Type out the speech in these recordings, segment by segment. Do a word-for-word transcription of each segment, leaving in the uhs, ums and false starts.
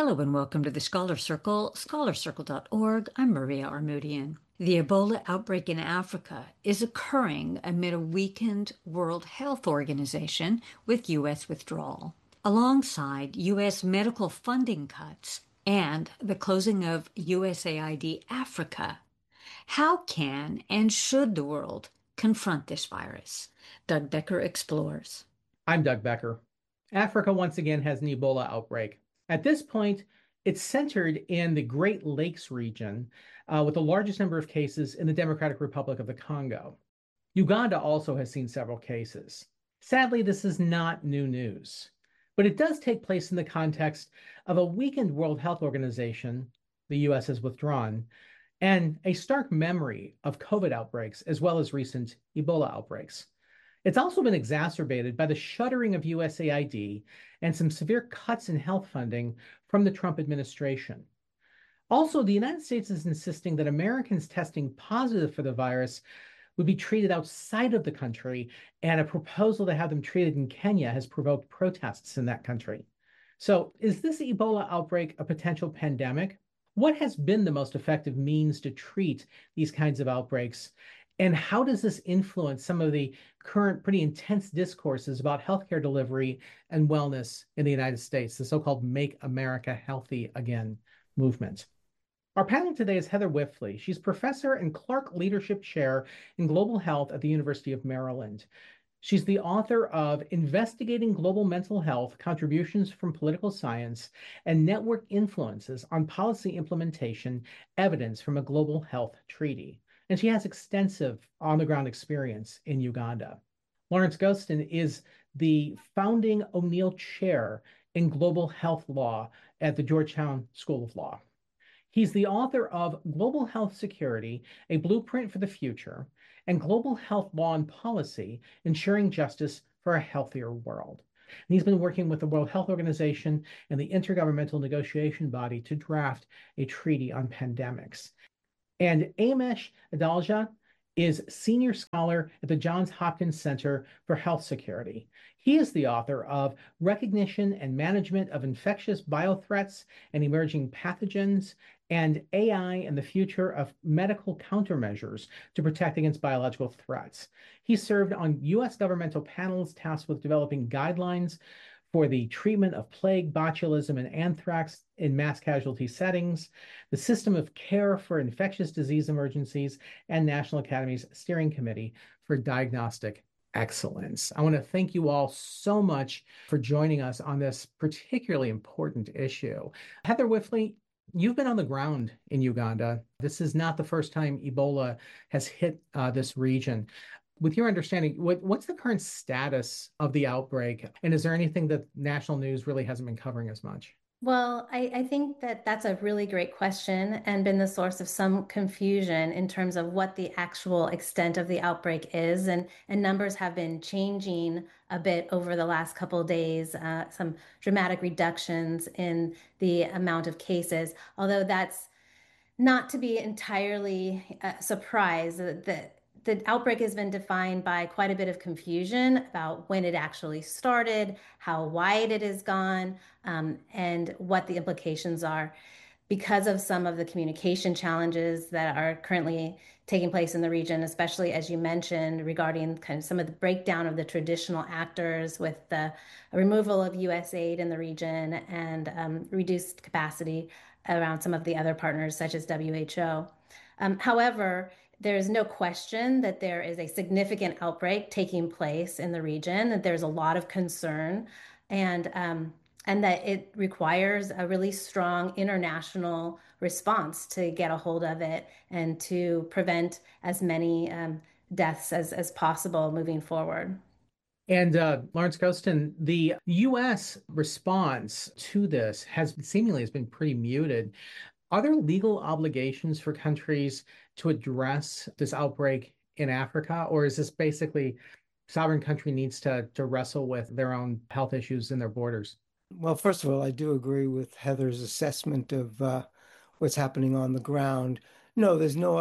Hello and welcome to the Scholar Circle, scholar circle dot org. I'm Maria Armoudian. The Ebola outbreak in Africa is occurring amid a weakened World Health Organization with U S withdrawal, alongside U S medical funding cuts and the closing of U S A I D Africa. How can and should the world confront this virus? Doug Becker explores. I'm Doug Becker. Africa once again has an Ebola outbreak. At this point, it's centered in the Great Lakes region, uh, with the largest number of cases in the Democratic Republic of the Congo. Uganda also has seen several cases. Sadly, this is not new news, but it does take place in the context of a weakened World Health Organization, the U S has withdrawn, and a stark memory of COVID outbreaks as well as recent Ebola outbreaks. It's also been exacerbated by the shuttering of U S A I D and some severe cuts in health funding from the Trump administration. Also, the United States is insisting that Americans testing positive for the virus would be treated outside of the country, and a proposal to have them treated in Kenya has provoked protests in that country. So, is this Ebola outbreak a potential pandemic? What has been the most effective means to treat these kinds of outbreaks? And how does this influence some of the current pretty intense discourses about healthcare delivery and wellness in the United States, the so-called Make America Healthy Again movement? Our panel today is Heather Wipfli. She's professor and Clark Leadership Chair in Global Health at the University of Maryland. She's the author of Investigating Global Mental Health, Contributions from Political Science, and Network Influences on Policy Implementation, Evidence from a Global Health Treaty. And she has extensive on-the-ground experience in Uganda. Lawrence Gostin is the founding O'Neill Chair in Global Health Law at the Georgetown School of Law. He's the author of Global Health Security, A Blueprint for the Future, and Global Health Law and Policy, Ensuring Justice for a Healthier World. And he's been working with the World Health Organization and the Intergovernmental Negotiation Body to draft a treaty on pandemics. And Amesh Adalja is senior scholar at the Johns Hopkins Center for Health Security. He is the author of Recognition and Management of Infectious Biothreats and Emerging Pathogens, and A I and the Future of Medical Countermeasures to Protect Against Biological Threats. He served on U S governmental panels tasked with developing guidelines for the treatment of plague, botulism, and anthrax in mass casualty settings, the System of Care for Infectious Disease Emergencies, and National Academy's Steering Committee for Diagnostic Excellence. I want to thank you all so much for joining us on this particularly important issue. Heather Wipfli, you've been on the ground in Uganda. This is not the first time Ebola has hit uh, this region. With your understanding, what, what's the current status of the outbreak? And is there anything that national news really hasn't been covering as much? Well, I, I think that that's a really great question and been the source of some confusion in terms of what the actual extent of the outbreak is. And, and numbers have been changing a bit over the last couple of days, uh, some dramatic reductions in the amount of cases, although that's not to be entirely uh, surprised that the outbreak has been defined by quite a bit of confusion about when it actually started, how wide it has gone, um, and what the implications are because of some of the communication challenges that are currently taking place in the region, especially as you mentioned, regarding kind of some of the breakdown of the traditional actors with the removal of U S aid in the region and um, reduced capacity around some of the other partners, such as W H O. Um, however, there is no question that there is a significant outbreak taking place in the region, that there's a lot of concern, and um, and that it requires a really strong international response to get a hold of it and to prevent as many um, deaths as, as possible moving forward. And uh, Lawrence Gostin, the U S response to this has seemingly has been pretty muted. Are there legal obligations for countries to address this outbreak in Africa, or is this basically sovereign country needs to to wrestle with their own health issues in their borders? Well, first of all, I do agree with Heather's assessment of uh, what's happening on the ground. No, there's no uh,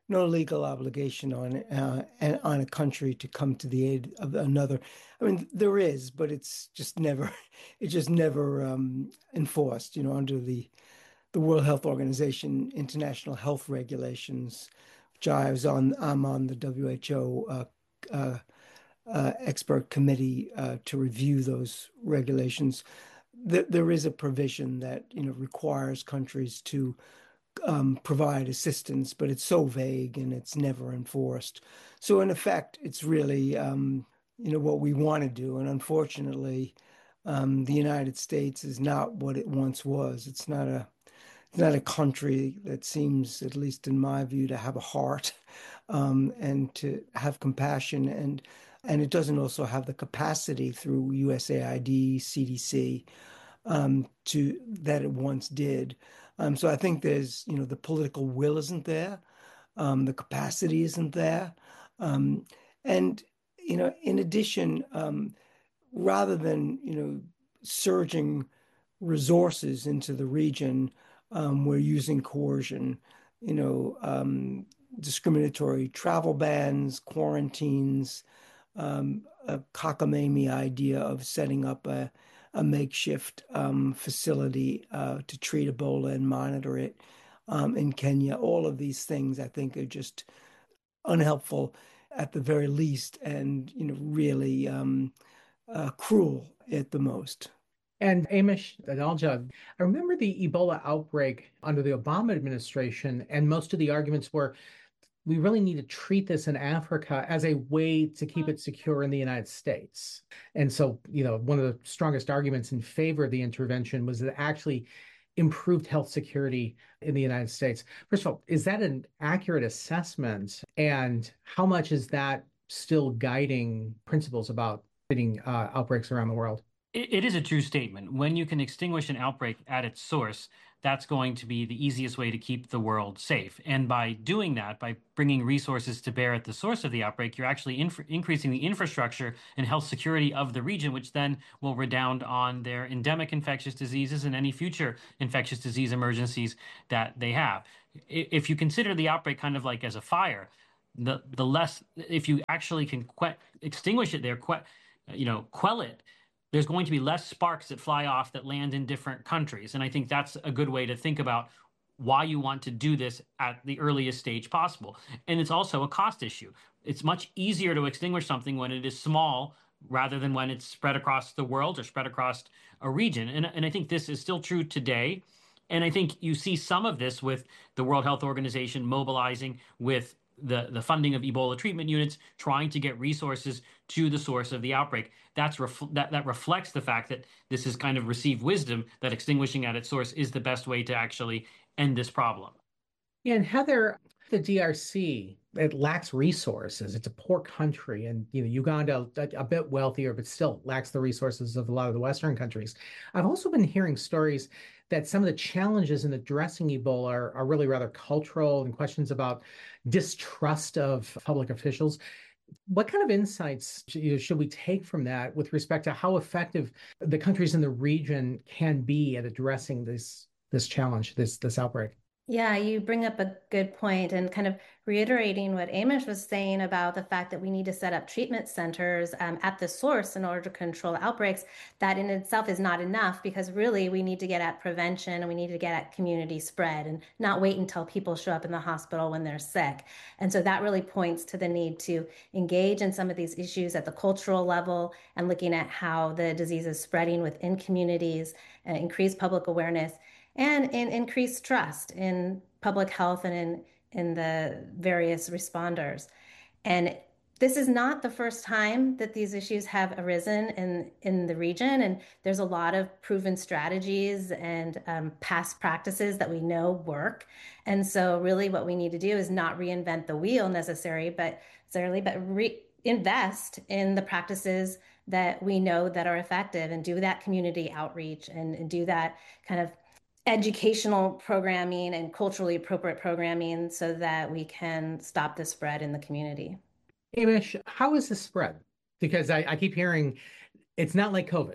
no legal obligation on uh, and on a country to come to the aid of another. I mean, there is, but it's just never, it's just never um, enforced. You know, under the the World Health Organization international health regulations, which I was on. I'm on the W H O uh, uh, uh, expert committee uh, to review those regulations. There, there is a provision that you know requires countries to um, provide assistance, but it's so vague and it's never enforced. So in effect, it's really um, you know what we want to do, and unfortunately, um, the United States is not what it once was. It's not a it's not a country that seems, at least in my view, to have a heart um, and to have compassion, and and it doesn't also have the capacity through U S A I D, C D C, um, to that it once did. Um, so I think there's, you know, the political will isn't there, um, the capacity isn't there, um, and you know, in addition, um, rather than you know surging resources into the region, um, we're using coercion, you know, um, discriminatory travel bans, quarantines, um, a cockamamie idea of setting up a, a makeshift um, facility uh, to treat Ebola and monitor it um, in Kenya. All of these things, I think, are just unhelpful at the very least, and you know, really um, uh, cruel at the most. And Amish Adalja, I remember the Ebola outbreak under the Obama administration, and most of the arguments were we really need to treat this in Africa as a way to keep it secure in the United States. And so, you know, one of the strongest arguments in favor of the intervention was that it actually improved health security in the United States. First of all, is that an accurate assessment? And how much is that still guiding principles about treating uh, outbreaks around the world? It, it is a true statement. When you can extinguish an outbreak at its source, that's going to be the easiest way to keep the world safe. And by doing that, by bringing resources to bear at the source of the outbreak, you're actually inf- increasing the infrastructure and health security of the region, which then will redound on their endemic infectious diseases and any future infectious disease emergencies that they have. If you consider the outbreak kind of like as a fire, the the less, if you actually can que- extinguish it there, que- you know, quell it, there's going to be less sparks that fly off that land in different countries. And I think that's a good way to think about why you want to do this at the earliest stage possible. And it's also a cost issue. It's much easier to extinguish something when it is small rather than when it's spread across the world or spread across a region. And, and I think this is still true today. And I think you see some of this with the World Health Organization mobilizing with the, the funding of Ebola treatment units, trying to get resources to the source of the outbreak. That's ref- that, that reflects the fact that this is kind of received wisdom that extinguishing at its source is the best way to actually end this problem. And Heather, the D R C, it lacks resources. It's a poor country, and you know Uganda a, a bit wealthier, but still lacks the resources of a lot of the Western countries. I've also been hearing stories that some of the challenges in addressing Ebola are, are really rather cultural and questions about distrust of public officials. What kind of insights you know, should we take from that with respect to how effective the countries in the region can be at addressing this this challenge, this this outbreak? Yeah, you bring up a good point, and kind of reiterating what Amish was saying about the fact that we need to set up treatment centers um, at the source in order to control outbreaks. That in itself is not enough, because really we need to get at prevention and we need to get at community spread and not wait until people show up in the hospital when they're sick. And so that really points to the need to engage in some of these issues at the cultural level and looking at how the disease is spreading within communities, and increase public awareness, and in increased trust in public health and in, in the various responders. And this is not the first time that these issues have arisen in, in the region. And there's a lot of proven strategies and um, past practices that we know work. And so really what we need to do is not reinvent the wheel necessarily, but necessarily, but re- invest in the practices that we know that are effective, and do that community outreach, and, and do that kind of educational programming and culturally appropriate programming so that we can stop the spread in the community. Amish, how is this spread? Because I, I keep hearing it's not like COVID.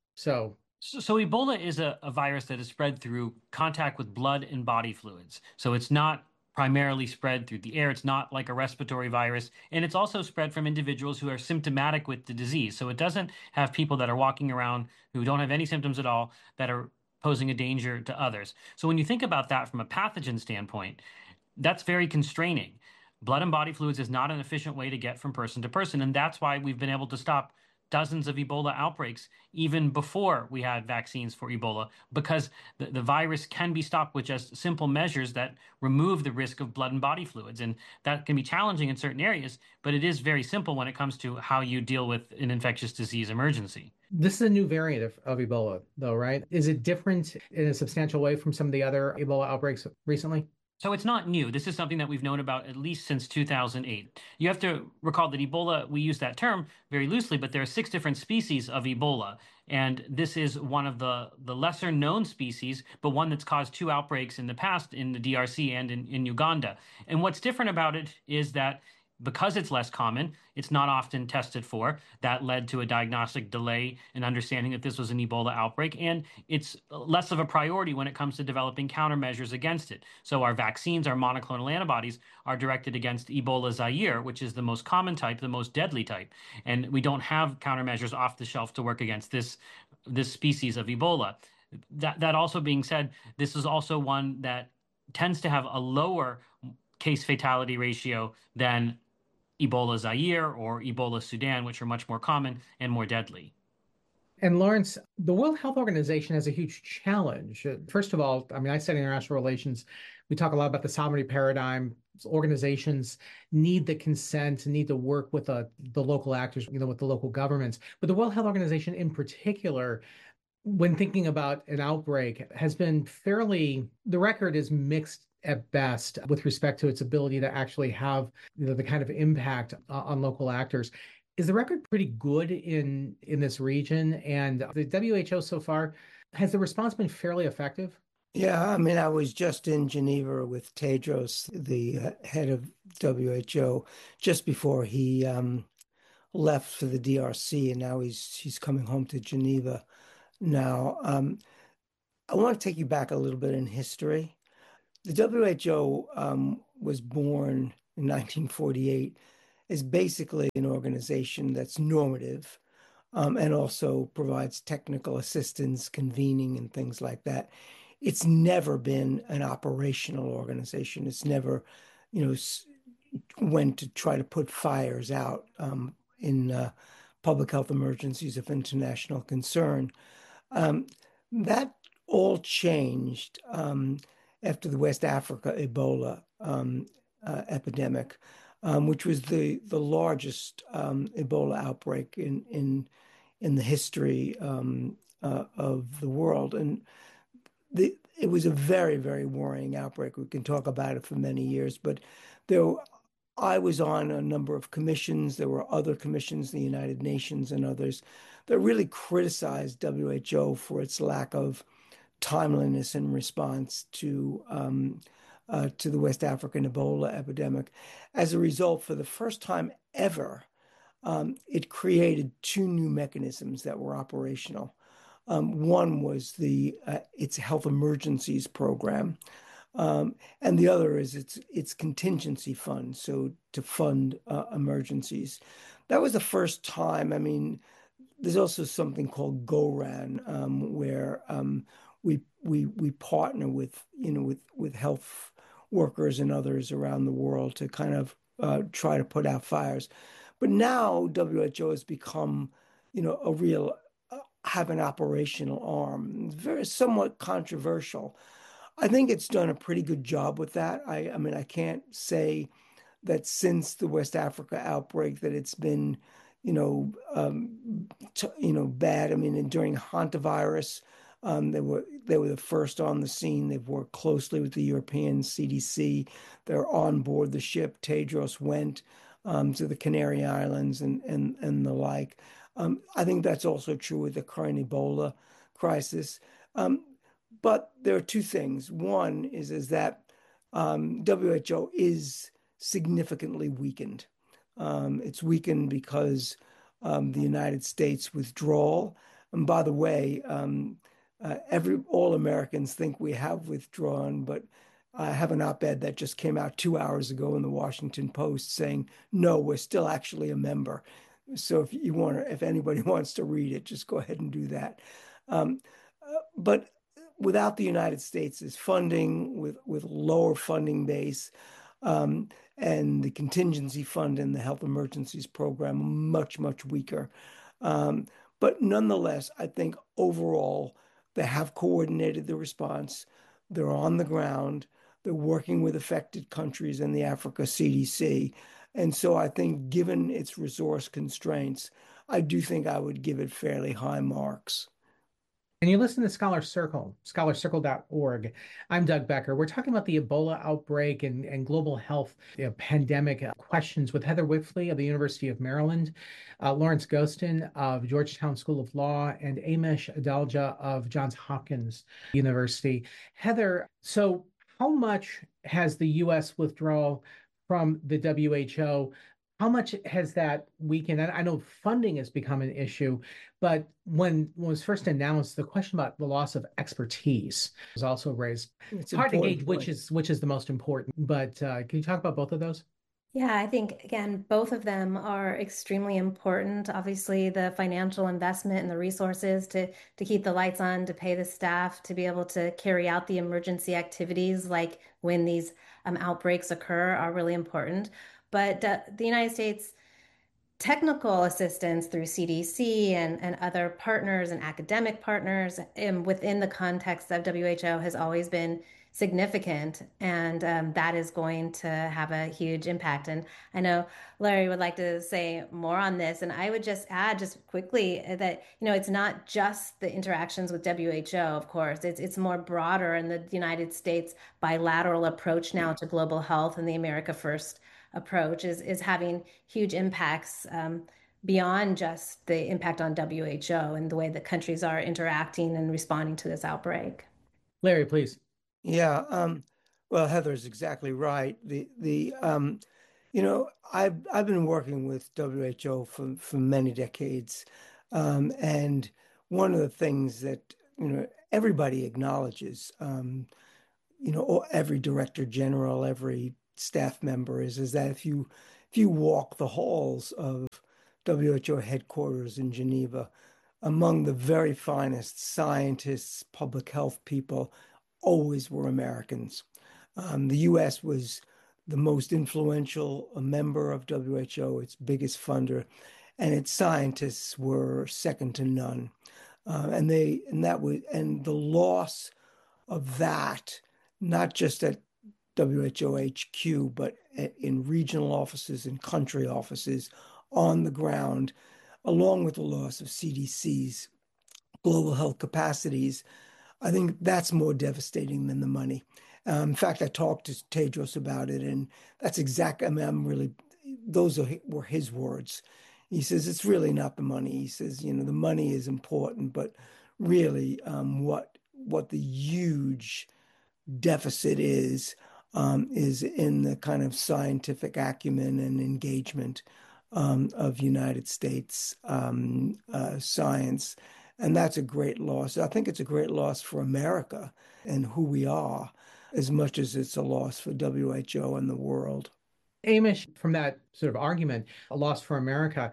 So So, so Ebola is a, a virus that is spread through contact with blood and body fluids. So it's not primarily spread through the air. It's not like a respiratory virus. And it's also spread from individuals who are symptomatic with the disease. So it doesn't have people that are walking around who don't have any symptoms at all that are posing a danger to others. So when you think about that from a pathogen standpoint, that's very constraining. Blood and body fluids is not an efficient way to get from person to person. And that's why we've been able to stop dozens of Ebola outbreaks even before we had vaccines for Ebola, because the, the virus can be stopped with just simple measures that remove the risk of blood and body fluids. And that can be challenging in certain areas, but it is very simple when it comes to how you deal with an infectious disease emergency. This is a new variant of, of Ebola, though, right? Is it different in a substantial way from some of the other Ebola outbreaks recently? So it's not new. This is something that we've known about at least since two thousand eight. You have to recall that Ebola, we use that term very loosely, but there are six different species of Ebola. And this is one of the, the lesser known species, but one that's caused two outbreaks in the past in the D R C and in, in Uganda. And what's different about it is that because it's less common, it's not often tested for. That led to a diagnostic delay in understanding that this was an Ebola outbreak, and it's less of a priority when it comes to developing countermeasures against it. So our vaccines, our monoclonal antibodies, are directed against Ebola Zaire, which is the most common type, the most deadly type. And we don't have countermeasures off the shelf to work against this, this species of Ebola. That, that also being said, this is also one that tends to have a lower case fatality ratio than Ebola Zaire or Ebola Sudan, which are much more common and more deadly. And Lawrence, the World Health Organization has a huge challenge. First of all, I mean, I study international relations. We talk a lot about the sovereignty paradigm. Organizations need the consent, need to work with uh, the local actors, you know, with the local governments. But the World Health Organization in particular, when thinking about an outbreak, has been fairly, the record is mixed at best with respect to its ability to actually have, you know, the kind of impact uh, on local actors. Is the record pretty good in in this region? And the W H O so far, has the response been fairly effective? Yeah, I mean, I was just in Geneva with Tedros, the uh, head of W H O, just before he um, left for the D R C, and now he's he's coming home to Geneva now. Um, I want to take you back a little bit in history. The W H O um, was born in nineteen forty-eight as basically an organization that's normative um, and also provides technical assistance, convening, and things like that. It's never been an operational organization. It's never, you know, went to try to put fires out um, in uh, public health emergencies of international concern. Um, that all changed um, after the West Africa Ebola um, uh, epidemic, um, which was the the largest um, Ebola outbreak in in in the history um, uh, of the world, and the it was a very very worrying outbreak. We can talk about it for many years, but there. I was on a number of commissions. There were other commissions, the United Nations and others, that really criticized W H O for its lack of timeliness in response to um, uh, to the West African Ebola epidemic. As a result, for the first time ever, um, it created two new mechanisms that were operational. Um, one was the uh, its health emergencies program, um, and the other is its its contingency fund, so to fund uh, emergencies. That was the first time. I mean, there's also something called GORAN, um, where um, we we we partner with you know with with health workers and others around the world to kind of uh, try to put out fires. But now W H O has become you know a real uh, have an operational arm. It's very somewhat controversial. I think it's done a pretty good job with that. I I mean I can't say that since the West Africa outbreak that it's been, you know, um, t- you know, bad. I mean, and during hantavirus, um, they were they were the first on the scene. They've worked closely with the European C D C. They're on board the ship. Tedros went um, to the Canary Islands and and and the like. Um, I think that's also true with the current Ebola crisis. Um, but there are two things. One is is that um, W H O is significantly weakened. Um, it's weakened because um, the United States withdrawal. And by the way, um, uh, every all Americans think we have withdrawn, but I have an op-ed that just came out two hours ago in the Washington Post saying, no, we're still actually a member. So if you want to, if anybody wants to read it, just go ahead and do that. Um, uh, but without the United States' funding, with with lower funding base, um, and the contingency fund in the health emergencies program much, much weaker. Um, but nonetheless, I think overall they have coordinated the response. They're on the ground. They're working with affected countries and the Africa C D C. And so I think, given its resource constraints, I do think I would give it fairly high marks. And you listen to Scholar Circle, scholar circle dot org. I'm Doug Becker. We're talking about the Ebola outbreak and, and global health, you know, pandemic questions with Heather Wipfli of the University of Maryland, uh, Lawrence Gostin of Georgetown School of Law, and Amesh Adalja of Johns Hopkins University. Heather, so how much has the U S withdrawal from the W H O, how much has that weakened? I know funding has become an issue, but when, when it was first announced, the question about the loss of expertise was also raised. It's hard to gauge which is which is the most important, but uh, can you talk about both of those? Yeah, I think, again, both of them are extremely important. Obviously, the financial investment and the resources to, to keep the lights on, to pay the staff, to be able to carry out the emergency activities like when these um, outbreaks occur are really important. But uh, the United States technical assistance through C D C and, and other partners and academic partners um, within the context of W H O has always been significant, and um, that is going to have a huge impact. And I know Larry would like to say more on this, and I would just add just quickly that, you know, it's not just the interactions with W H O, of course, it's it's more broader, in the United States bilateral approach now to global health and the America First approach is is having huge impacts um, beyond just the impact on W H O and the way that countries are interacting and responding to this outbreak. Larry, please. Yeah, um, well, Heather's exactly right. The the um, you know, I've I've been working with W H O for for many decades, um, and one of the things that, you know, everybody acknowledges, um, you know, every director general, every staff member is is that if you if you walk the halls of W H O headquarters in Geneva, among the very finest scientists, public health people, always were Americans. Um, the U S was the most influential member of W H O, its biggest funder, and its scientists were second to none. Uh, and they and that was and the loss of that, not just at W H O H Q, but in regional offices and country offices on the ground, along with the loss of C D C's global health capacities. I think that's more devastating than the money. Um, in fact, I talked to Tedros about it, and that's exactly, I mean, I'm really, those are, were his words. He says, it's really not the money. He says, you know, the money is important, but really um, what, what the huge deficit is, um, is in the kind of scientific acumen and engagement um, of United States um, uh, science. And that's a great loss. I think it's a great loss for America and who we are, as much as it's a loss for W H O and the world. Amish, from that sort of argument, a loss for America,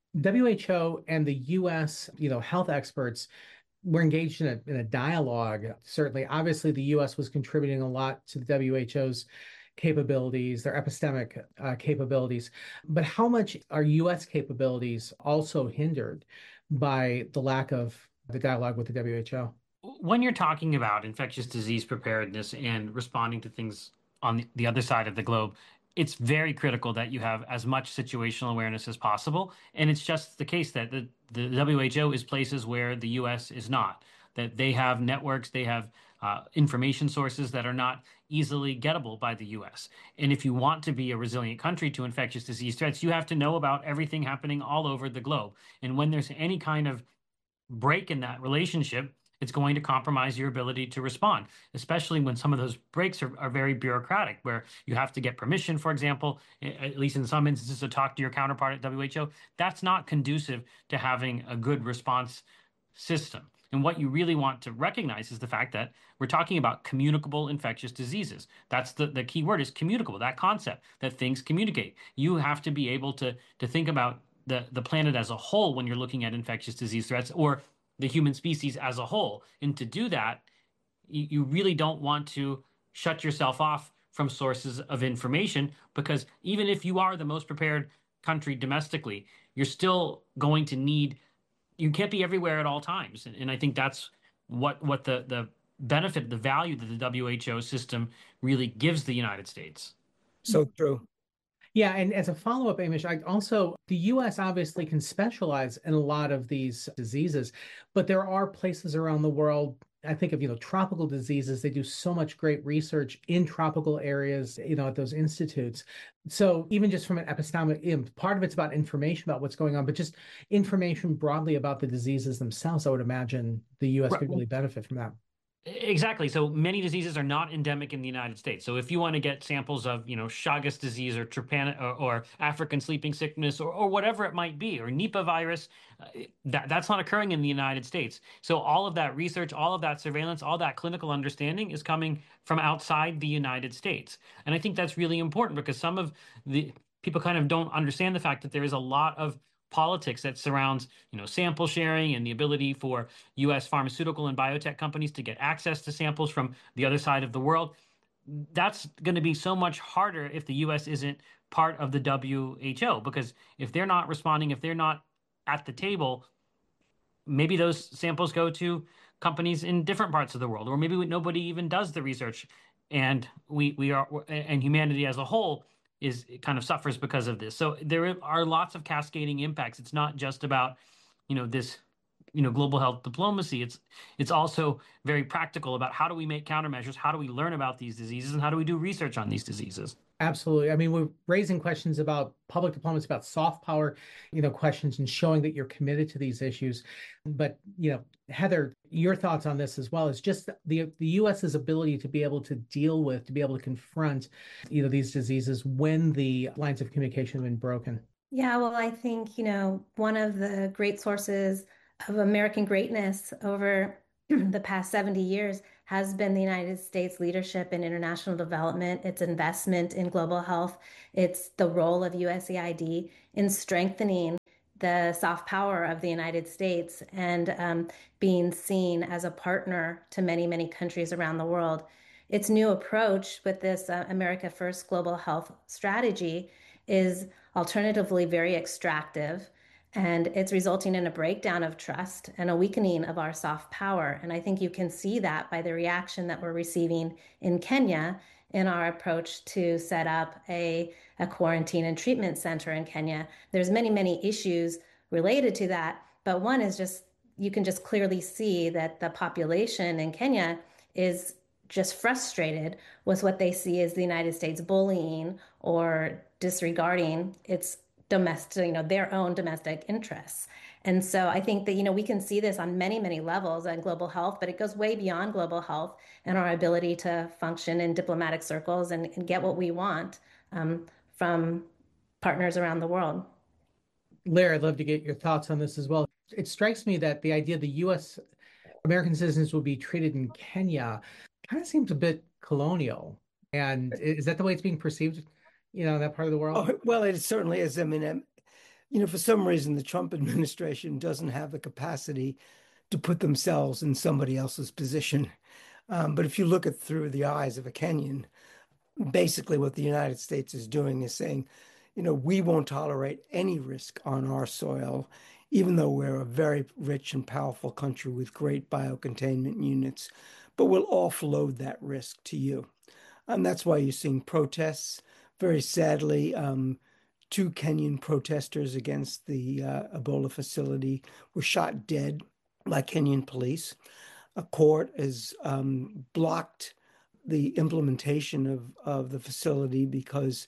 W H O and the U S, you know, health experts were engaged in a, in a dialogue. Certainly, obviously, the U S was contributing a lot to the W H O's capabilities, their epistemic uh, capabilities. But how much are U S capabilities also hindered by the lack of the dialogue with the W H O? When you're talking about infectious disease preparedness and responding to things on the, the other side of the globe, it's very critical that you have as much situational awareness as possible. And it's just the case that the, the W H O is places where the U S is not, that they have networks, they have uh, information sources that are not easily gettable by the U S. And if you want to be a resilient country to infectious disease threats, you have to know about everything happening all over the globe. And when there's any kind of break in that relationship, it's going to compromise your ability to respond, especially when some of those breaks are, are very bureaucratic, where you have to get permission, for example, at least in some instances, to talk to your counterpart at W H O. That's not conducive to having a good response system. And what you really want to recognize is the fact that we're talking about communicable infectious diseases. That's the, the key word is communicable, that concept that things communicate. You have to be able to, to think about the, the planet as a whole when you're looking at infectious disease threats, or the human species as a whole. And to do that, you, you really don't want to shut yourself off from sources of information, because even if you are the most prepared country domestically, you're still going to need, you can't be everywhere at all times. And, and I think that's what what the the benefit, the value that the W H O system really gives the United States. So true. Yeah, and as a follow-up, Amish, I also, the U S obviously can specialize in a lot of these diseases, but there are places around the world. I think of, you know, tropical diseases. They do so much great research in tropical areas, you know, at those institutes. So even just from an epistemic, you know, part of it's about information about what's going on, but just information broadly about the diseases themselves. I would imagine the U S Right. could really benefit from that. Exactly. So many diseases are not endemic in the United States. So if you want to get samples of, you know, Chagas disease or trypan or, or African sleeping sickness or, or whatever it might be, or Nipah virus, uh, that that's not occurring in the United States. So all of that research, all of that surveillance, all that clinical understanding is coming from outside the United States. And I think that's really important, because some of the people kind of don't understand the fact that there is a lot of politics that surrounds, you know, sample sharing and the ability for U S pharmaceutical and biotech companies to get access to samples from the other side of the world. That's going to be so much harder if the U S isn't part of the W H O, because if they're not responding, if they're not at the table, maybe those samples go to companies in different parts of the world, or maybe nobody even does the research, and we we are and humanity as a whole is kind of suffers because of this. So there are lots of cascading impacts. It's not just about, you know, this, you know, global health diplomacy. It's it's also very practical about how do we make countermeasures, how do we learn about these diseases, and how do we do research on these diseases. Absolutely. I mean, we're raising questions about public diplomacy, about soft power, you know, questions, and showing that you're committed to these issues. But, you know, Heather, your thoughts on this as well is just the the US's ability to be able to deal with, to be able to confront, you know, these diseases when the lines of communication have been broken. Yeah, well, I think, you know, one of the great sources of American greatness over the past seventy years has been the United States leadership in international development, its investment in global health, it's the role of U S A I D in strengthening the soft power of the United States, and um, being seen as a partner to many, many countries around the world. Its new approach with this uh, America First global health strategy is alternatively very extractive, and it's resulting in a breakdown of trust and a weakening of our soft power. And I think you can see that by the reaction that we're receiving in Kenya in our approach to set up a, a quarantine and treatment center in Kenya. There's many, many issues related to that, but one is just, you can just clearly see that the population in Kenya is just frustrated with what they see as the United States bullying or disregarding its domestic, you know, their own domestic interests. And so I think that, you know, we can see this on many, many levels in global health, but it goes way beyond global health and our ability to function in diplomatic circles and, and get what we want um, from partners around the world. Larry, I'd love to get your thoughts on this as well. It strikes me that the idea the U S American citizens would be treated in Kenya kind of seems a bit colonial. And is that the way it's being perceived, you know, in that part of the world? Oh, well, it certainly is. I mean, um, you know, for some reason, the Trump administration doesn't have the capacity to put themselves in somebody else's position. Um, but if you look at through the eyes of a Kenyan, basically what the United States is doing is saying, you know, we won't tolerate any risk on our soil, even though we're a very rich and powerful country with great biocontainment units, but we'll offload that risk to you. And that's why you're seeing protests. Very sadly, um, two Kenyan protesters against the uh, Ebola facility were shot dead by Kenyan police. A court has um, blocked the implementation of, of the facility because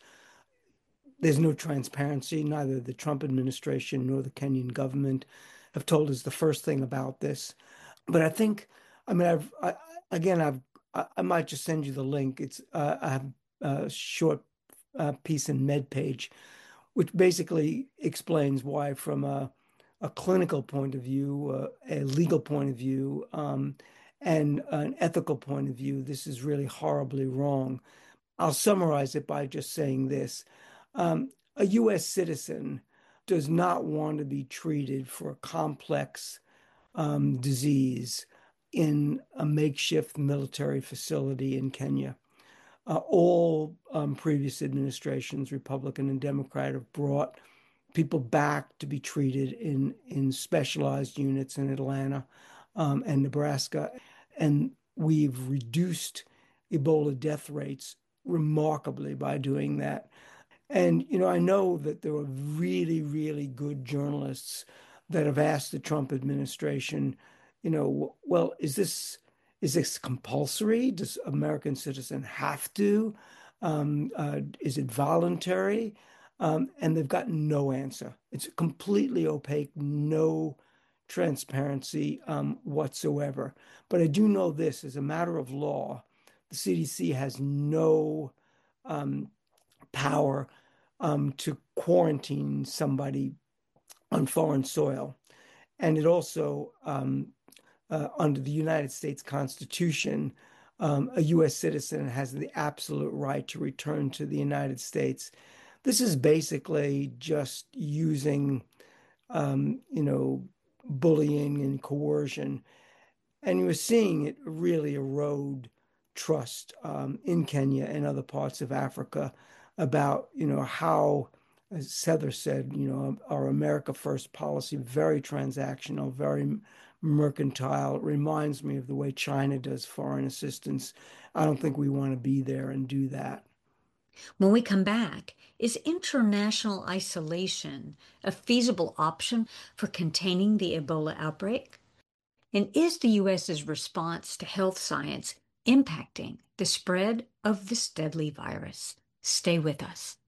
there's no transparency. Neither the Trump administration nor the Kenyan government have told us the first thing about this. But I think, I mean, I've I, again, I've I, I might just send you the link. It's uh, I have a short uh, piece in MedPage, which basically explains why, from a a clinical point of view, uh, a legal point of view, um, and an ethical point of view, this is really horribly wrong. I'll summarize it by just saying this. Um, a U S citizen does not want to be treated for a complex um, disease in a makeshift military facility in Kenya. Uh, all um, previous administrations, Republican and Democrat, have brought people back to be treated in, in specialized units in Atlanta um, and Nebraska. And we've reduced Ebola death rates remarkably by doing that. And, you know, I know that there are really, really good journalists that have asked the Trump administration, you know, well, is this is this compulsory? Does American citizen have to? Um, uh, is it voluntary? Um, and they've got no answer. It's completely opaque, no transparency um, whatsoever. But I do know this, as a matter of law, the C D C has no um, power um, to quarantine somebody on foreign soil. And it also, um, uh, under the United States Constitution, um, a U S citizen has the absolute right to return to the United States. This is basically just using, um, you know, bullying and coercion. And you're seeing it really erode trust um, in Kenya and other parts of Africa about, you know, how, as Heather said, you know, our America First policy, very transactional, very mercantile. It reminds me of the way China does foreign assistance. I don't think we want to be there and do that. When we come back, is international isolation a feasible option for containing the Ebola outbreak? And is the U S's response to health science impacting the spread of this deadly virus? Stay with us.